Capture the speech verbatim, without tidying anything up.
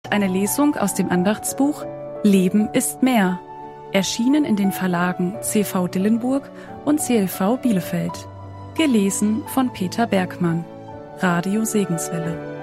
ist eine Lesung aus dem Andachtsbuch Leben ist mehr, erschienen in den Verlagen C V Dillenburg und C L V Bielefeld. Gelesen von Peter Bergmann. Radio Segenswelle.